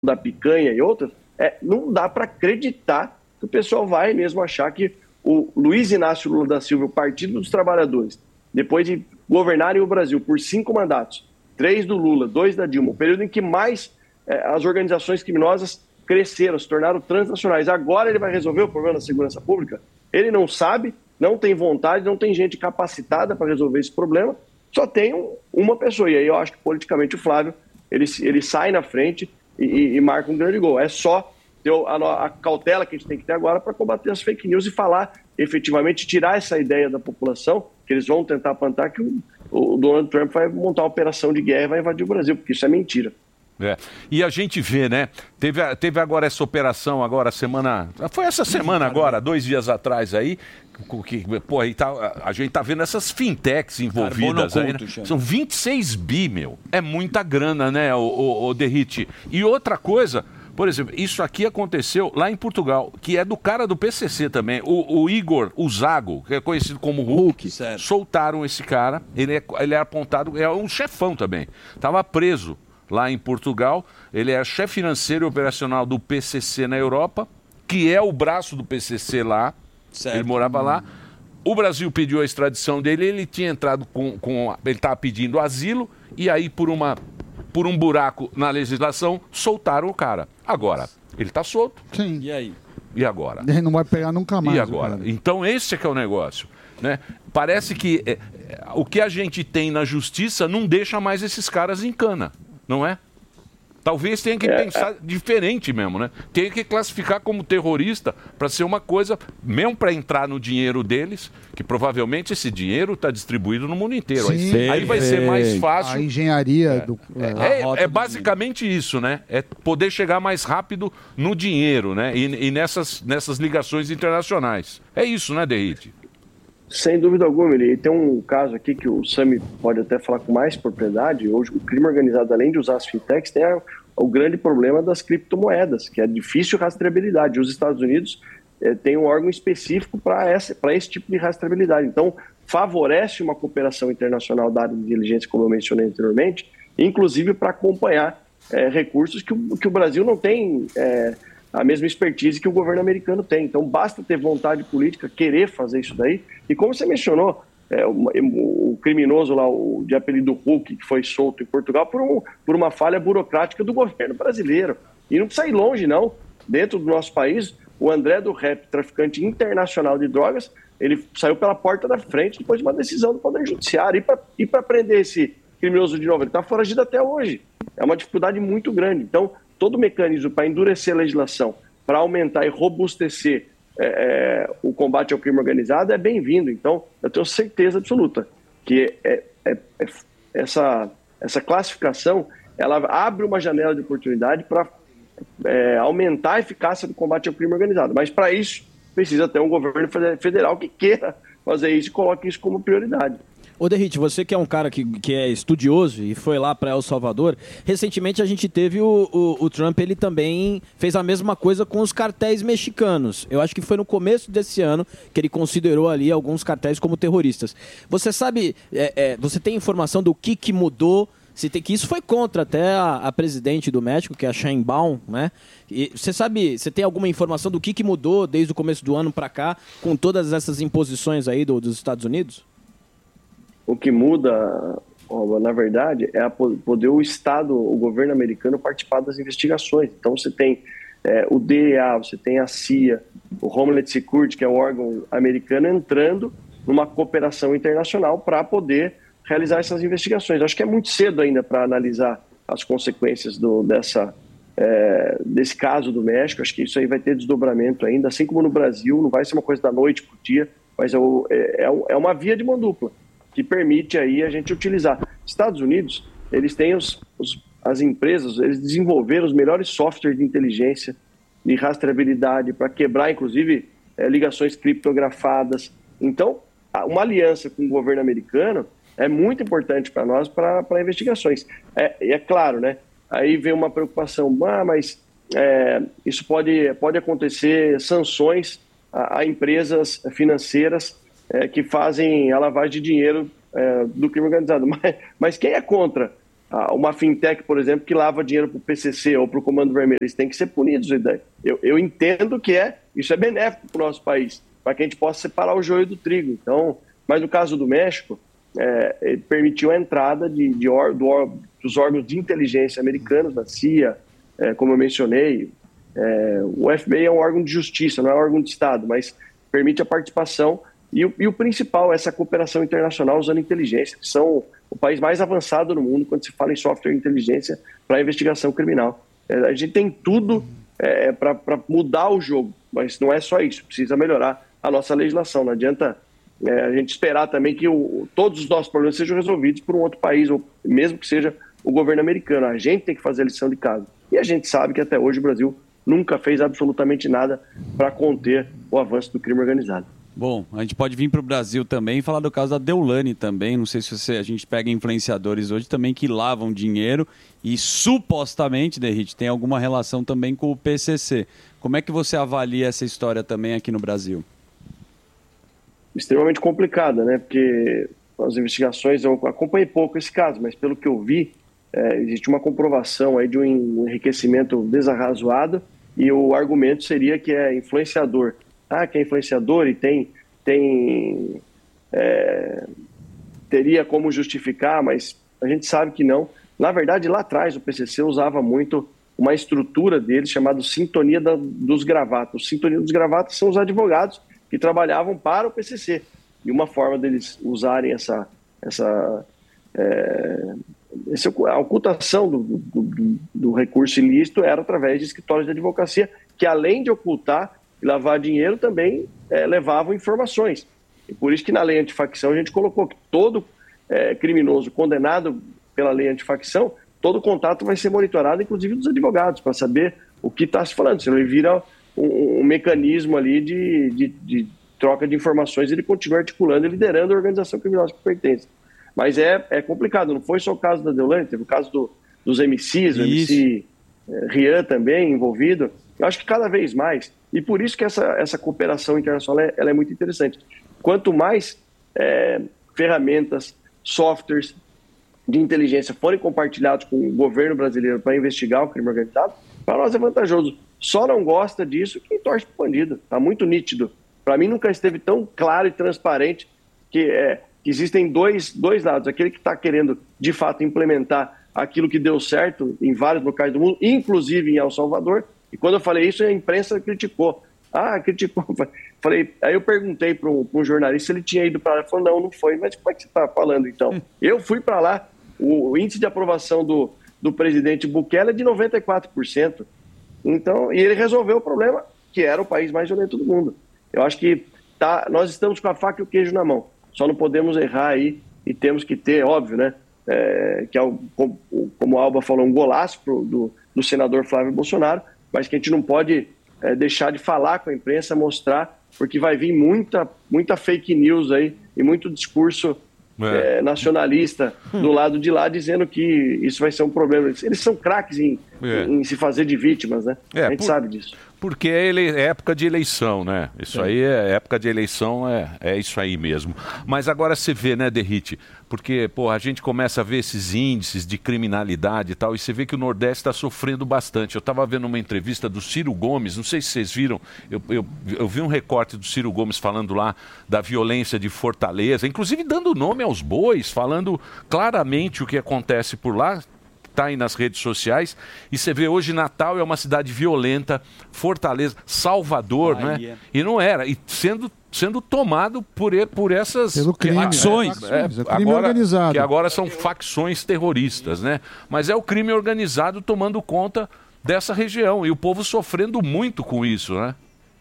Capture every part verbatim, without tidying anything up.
da picanha e outras, é, não dá para acreditar que o pessoal vai mesmo achar que o Luiz Inácio Lula da Silva, o Partido dos Trabalhadores, depois de governarem o Brasil por cinco mandatos, três do Lula, dois da Dilma, o período em que mais é, as organizações criminosas cresceram, se tornaram transnacionais. Agora ele vai resolver o problema da segurança pública? Ele não sabe, não tem vontade, não tem gente capacitada para resolver esse problema, só tem um, uma pessoa. E aí eu acho que politicamente o Flávio, ele, ele sai na frente e, e, e marca um grande gol. É só ter a, a cautela que a gente tem que ter agora para combater as fake news e falar, efetivamente, tirar essa ideia da população, que eles vão tentar plantar que o, o Donald Trump vai montar uma operação de guerra e vai invadir o Brasil, porque isso é mentira. É. E a gente vê, né? Teve, teve agora essa operação, agora semana. Foi essa semana agora, dois dias atrás aí. Que, pô, aí tá, a gente tá vendo essas fintechs envolvidas aí, né? São vinte e seis bi, meu. É muita grana, né, o, o, o Derrite? E outra coisa, por exemplo, isso aqui aconteceu lá em Portugal, que é do cara do P C C também, o, o Igor Uzago, que é conhecido como Hulk. Hulk soltaram esse cara, ele é, ele é apontado, é um chefão também. Tava preso lá em Portugal, ele é chefe financeiro e operacional do P C C na Europa, que é o braço do P C C lá, certo. Ele morava lá. O Brasil pediu a extradição dele, ele tinha entrado com... com ele estava pedindo asilo, e aí por, uma, por um buraco na legislação, soltaram o cara. Agora, ele está solto. Sim. E aí? E agora? Ele não vai pegar nunca mais. E agora? Então esse é que é o negócio, né? Parece que é, é, o que a gente tem na justiça não deixa mais esses caras em cana. Não é? Talvez tenha que é, pensar é. diferente mesmo, né? Tem que classificar como terrorista para ser uma coisa, mesmo para entrar no dinheiro deles, que provavelmente esse dinheiro está distribuído no mundo inteiro. Sim, aí, aí vai ser mais fácil. A engenharia é, do. É, é, é basicamente isso, né? É poder chegar mais rápido no dinheiro, né? E, e nessas, nessas ligações internacionais. É isso, né, Derrite? Sem dúvida alguma, ele tem um caso aqui que o Sami pode até falar com mais propriedade. Hoje, o crime organizado, além de usar as fintechs, tem a, o grande problema das criptomoedas, que é difícil rastreabilidade. Os Estados Unidos eh, têm um órgão específico para esse, para esse tipo de rastreabilidade. Então, favorece uma cooperação internacional da área de inteligência, como eu mencionei anteriormente, inclusive para acompanhar eh, recursos que o, que o Brasil não tem... Eh, a mesma expertise que o governo americano tem. Então, basta ter vontade política, querer fazer isso daí. E como você mencionou, é, o, o criminoso lá, o de apelido Hulk, que foi solto em Portugal por, um, por uma falha burocrática do governo brasileiro. E não precisa ir longe, não. Dentro do nosso país, o André do Rep, traficante internacional de drogas, ele saiu pela porta da frente depois de uma decisão do Poder Judiciário. E para prender esse criminoso de novo, ele está foragido até hoje. É uma dificuldade muito grande. Então, todo mecanismo para endurecer a legislação, para aumentar e robustecer é, é, o combate ao crime organizado é bem-vindo. Então, eu tenho certeza absoluta que é, é, é, essa, essa classificação ela abre uma janela de oportunidade para é, aumentar a eficácia do combate ao crime organizado. Mas, para isso, precisa ter um governo federal que queira fazer isso e coloque isso como prioridade. Ô Derrite, você que é um cara que, que é estudioso e foi lá para El Salvador, recentemente a gente teve o, o, o Trump, ele também fez a mesma coisa com os cartéis mexicanos. Eu acho que foi no começo desse ano que ele considerou ali alguns cartéis como terroristas. Você sabe, é, é, você tem informação do que, que mudou? Se tem, que isso foi contra até a, a presidente do México, que é a Sheinbaum, né? E você sabe, você tem alguma informação do que, que mudou desde o começo do ano para cá com todas essas imposições aí do, dos Estados Unidos? O que muda, na verdade, é a poder o Estado, o governo americano participar das investigações. Então você tem é, o D E A, você tem a C I A, o Homeland Security, que é o órgão americano, entrando numa cooperação internacional para poder realizar essas investigações. Acho que é muito cedo ainda para analisar as consequências do, dessa, é, desse caso do México. Acho que isso aí vai ter desdobramento ainda, assim como no Brasil, não vai ser uma coisa da noite para o dia, mas é, é, é uma via de mão dupla que permite aí a gente utilizar. Estados Unidos, eles têm os, os, as empresas, eles desenvolveram os melhores softwares de inteligência, de rastreabilidade, para quebrar, inclusive, é, ligações criptografadas. Então, uma aliança com o governo americano é muito importante para nós, para investigações. É, é claro, né? Aí vem uma preocupação, ah, mas é, isso pode, pode acontecer sanções a, a empresas financeiras é, que fazem a lavagem de dinheiro é, do crime organizado. Mas, mas quem é contra uma fintech, por exemplo, que lava dinheiro para o P C C ou para o Comando Vermelho. Eles têm que ser punidos. Eu, eu entendo que é, isso é benéfico para o nosso país, para que a gente possa separar o joio do trigo. Então, mas no caso do México, é, ele permitiu a entrada de, de or, do, dos órgãos de inteligência americanos, da C I A, é, como eu mencionei. É, o F B I é um órgão de justiça, não é um órgão de Estado, mas permite a participação. E o, e o principal é essa cooperação internacional usando inteligência, que são o país mais avançado no mundo quando se fala em software de inteligência para investigação criminal. É, a gente tem tudo é, para mudar o jogo, mas não é só isso, precisa melhorar a nossa legislação. Não adianta é, a gente esperar também que o, todos os nossos problemas sejam resolvidos por um outro país, ou mesmo que seja o governo americano. A gente tem que fazer a lição de casa. E a gente sabe que até hoje o Brasil nunca fez absolutamente nada para conter o avanço do crime organizado. Bom, a gente pode vir para o Brasil também e falar do caso da Deolane também. Não sei se você, a gente pega influenciadores hoje também que lavam dinheiro e supostamente, Derrite, tem alguma relação também com o P C C. Como é que você avalia essa história também aqui no Brasil? Extremamente complicada, né? Porque as investigações, eu acompanhei pouco esse caso, mas pelo que eu vi, é, existe uma comprovação aí de um enriquecimento desarrazoado e o argumento seria que é influenciador. Ah, que é influenciador e tem, tem é, teria como justificar, mas a gente sabe que não. Na verdade, lá atrás, o P C C usava muito uma estrutura deles chamada Sintonia da, dos Gravatas. Sintonia dos Gravatas são os advogados que trabalhavam para o P C C. E uma forma deles usarem essa, essa, é, essa a ocultação do, do, do, do recurso ilícito era através de escritórios de advocacia, que além de ocultar e lavar dinheiro, também é, levavam informações. E por isso que na lei antifacção a gente colocou que todo é, criminoso condenado pela lei antifacção, todo contato vai ser monitorado, inclusive dos advogados, para saber o que está se falando. Senão ele vira um, um mecanismo ali de, de, de troca de informações, ele continua articulando e liderando a organização criminosa que pertence. Mas é, é complicado, não foi só o caso da Deolane, teve o caso do, dos M Cs, o M C é, Rian também envolvido. Eu acho que cada vez mais, e por isso que essa, essa cooperação internacional é, ela é muito interessante. Quanto mais é, ferramentas, softwares de inteligência forem compartilhados com o governo brasileiro para investigar o crime organizado, para nós é vantajoso. Só não gosta disso quem torce para o bandido. Está muito nítido. Para mim nunca esteve tão claro e transparente que, é, que existem dois, dois lados. Aquele que está querendo, de fato, implementar aquilo que deu certo em vários locais do mundo, inclusive em El Salvador. E quando eu falei isso, a imprensa criticou. Ah, criticou. Falei, aí eu perguntei para um, um jornalista se ele tinha ido para lá. Ele falou, não, não foi. Mas como é que você está falando, então? Eu fui para lá. O, o índice de aprovação do, do presidente Bukele é de noventa e quatro por cento. Então, e ele resolveu o problema, que era o país mais violento do mundo. Eu acho que tá, nós estamos com a faca e o queijo na mão. Só não podemos errar aí e temos que ter, óbvio, né? É, que é, o, como, como a Alba falou, um golaço pro, do, do senador Flávio Bolsonaro, mas que a gente não pode é, deixar de falar com a imprensa, mostrar, porque vai vir muita, muita fake news aí e muito discurso é. É, nacionalista do lado de lá, dizendo que isso vai ser um problema. Eles são craques em, é. em, em se fazer de vítimas, né? É, a gente por, sabe disso. Porque é, ele, é época de eleição, né? Isso é. aí é época de eleição, é, é isso aí mesmo. Mas agora você vê, né, Derrite? Porque, pô, a gente começa a ver esses índices de criminalidade e tal, e você vê que o Nordeste está sofrendo bastante. Eu estava vendo uma entrevista do Ciro Gomes, não sei se vocês viram, eu, eu, eu vi um recorte do Ciro Gomes falando lá da violência de Fortaleza, inclusive dando nome aos bois, falando claramente o que acontece por lá. Está aí nas redes sociais, e você vê hoje Natal é uma cidade violenta, Fortaleza, Salvador, ah, né? Yeah. E não era, e sendo, sendo tomado por, por essas crime, facções, é, é, é crime agora, organizado. que agora são facções terroristas, né? Mas é o crime organizado tomando conta dessa região, e o povo sofrendo muito com isso, né?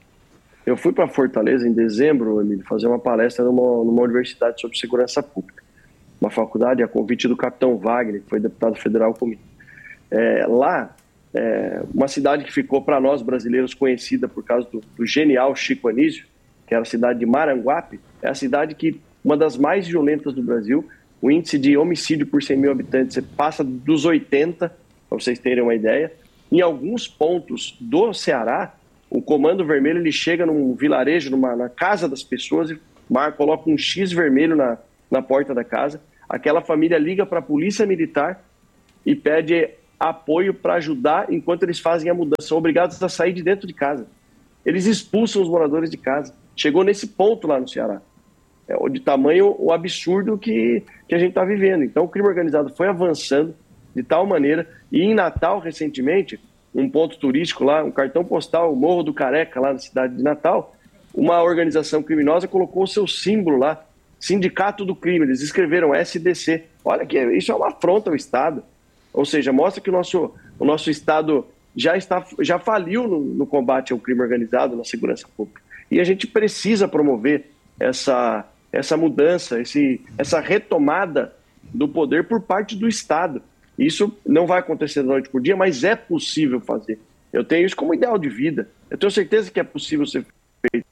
Eu fui para Fortaleza em dezembro, Emílio, fazer uma palestra numa, numa universidade sobre segurança pública. Uma faculdade, a convite do capitão Wagner, que foi deputado federal comigo. É, lá, é, uma cidade que ficou para nós brasileiros conhecida por causa do, do genial Chico Anísio, que era a cidade de Maranguape, é a cidade que, uma das mais violentas do Brasil, o índice de homicídio por cem mil habitantes passa dos oitenta, para vocês terem uma ideia. Em alguns pontos do Ceará, o Comando Vermelho ele chega num vilarejo, numa, na casa das pessoas, e mar, coloca um X vermelho na, na porta da casa. Aquela família liga para a polícia militar e pede apoio para ajudar enquanto eles fazem a mudança. São obrigados a sair de dentro de casa. Eles expulsam os moradores de casa. Chegou nesse ponto lá no Ceará. É, de tamanho o absurdo que, que a gente está vivendo. Então o crime organizado foi avançando de tal maneira. E em Natal, recentemente, um ponto turístico lá, um cartão postal, o Morro do Careca, lá na cidade de Natal, uma organização criminosa colocou o seu símbolo lá, Sindicato do Crime. Eles escreveram S D C. Olha que isso é uma afronta ao Estado. Ou seja, mostra que o nosso, o nosso Estado já, está, já faliu no, no combate ao crime organizado, na segurança pública. E a gente precisa promover essa, essa mudança, esse, essa retomada do poder por parte do Estado. Isso não vai acontecer da noite por dia, mas é possível fazer. Eu tenho isso como ideal de vida. Eu tenho certeza que é possível ser feito.